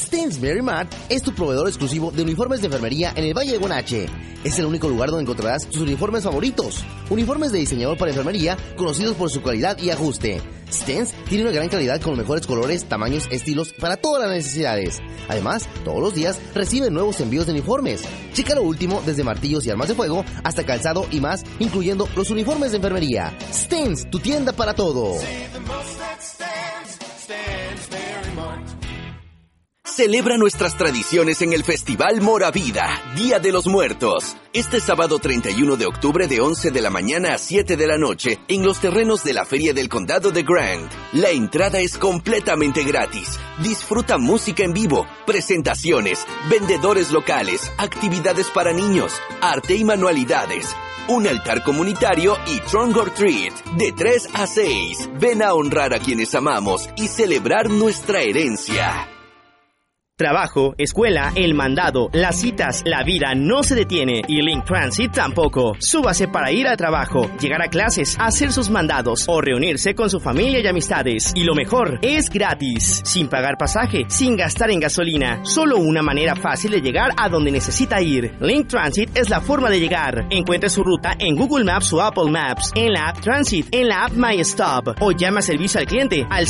Stens Mary Mart es tu proveedor exclusivo de uniformes de enfermería en el Valle de Guanache. Es el único lugar donde encontrarás tus uniformes favoritos. Uniformes de diseñador para enfermería conocidos por su calidad y ajuste. Stens tiene una gran calidad con los mejores colores, tamaños, estilos para todas las necesidades. Además, todos los días reciben nuevos envíos de uniformes. Checa lo último desde martillos y armas de fuego hasta calzado y más, incluyendo los uniformes de enfermería. Stens, tu tienda para todo. Celebra nuestras tradiciones en el Festival Moravida, Día de los Muertos. Este sábado 31 de octubre de 11 de la mañana a 7 de la noche en los terrenos de la Feria del Condado de Grant. La entrada es completamente gratis. Disfruta música en vivo, presentaciones, vendedores locales, actividades para niños, arte y manualidades. Un altar comunitario y Trunk or Treat de 3 a 6. Ven a honrar a quienes amamos y celebrar nuestra herencia. Trabajo, escuela, el mandado, las citas, la vida no se detiene y Link Transit tampoco. Súbase para ir al trabajo, llegar a clases, hacer sus mandados o reunirse con su familia y amistades. Y lo mejor, es gratis, sin pagar pasaje, sin gastar en gasolina. Solo una manera fácil de llegar a donde necesita ir. Link Transit es la forma de llegar. Encuentre su ruta en Google Maps o Apple Maps, en la app Transit, en la app My Stop o llama a servicio al cliente al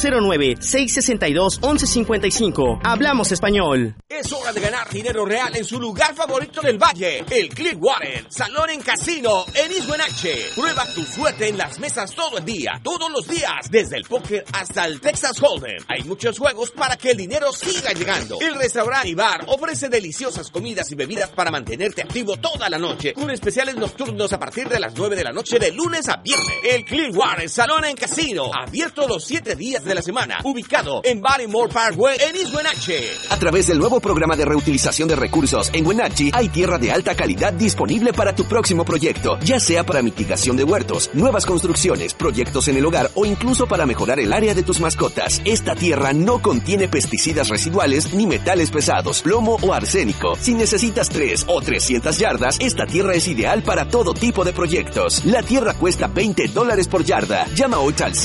509-662-1155. Hablamos español. Es hora de ganar dinero real en su lugar favorito del valle, el Clearwater Salón en Casino en East Wenatchee. Prueba tu suerte en las mesas todo el día, todos los días, desde el póker hasta el Texas Hold'em. Hay muchos juegos para que el dinero siga llegando. El restaurante y bar ofrece deliciosas comidas y bebidas para mantenerte activo toda la noche, con especiales nocturnos a partir de las 9 de la noche de lunes a viernes. El Clearwater Salón en Casino, abierto los 7 días de la semana, ubicado en Barrymore Parkway en East Wenatchee. A través del nuevo programa de reutilización de recursos en Wenatchee, hay tierra de alta calidad disponible para tu próximo proyecto, ya sea para mitigación de huertos, nuevas construcciones, proyectos en el hogar o incluso para mejorar el área de tus mascotas. Esta tierra no contiene pesticidas residuales ni metales pesados, plomo o arsénico. Si necesitas 3 o 300 yardas, esta tierra es ideal para todo tipo de proyectos. La tierra cuesta $20 por yarda. Llama hoy al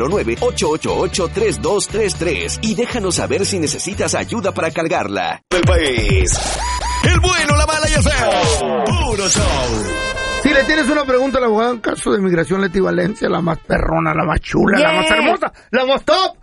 509-888-3233 y déjanos saber si necesitas ayuda para cargarla. El país. El bueno, la mala y el feo. Puro show. Si le tienes una pregunta al abogado en caso de migración, Leti Valencia, la más perrona, la más chula, la más hermosa, la más top.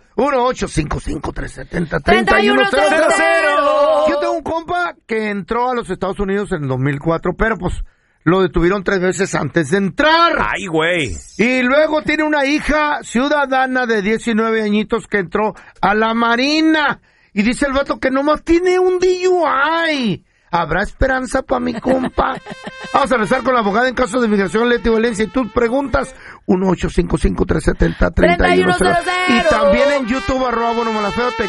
1-855-370-3100. Yo tengo un compa que entró a los Estados Unidos en 2004, pero pues lo detuvieron 3 veces antes de entrar. ¡Ay, güey! Y luego tiene una hija ciudadana de 19 añitos que entró a la Marina. Y dice el vato que nomás tiene un DUI. ¿Habrá esperanza para mi compa? Vamos a rezar con la abogada en caso de migración, Leti Valencia. Y tú preguntas, 1-855-370-3100. Y también en YouTube, @BuenoMalafeo, te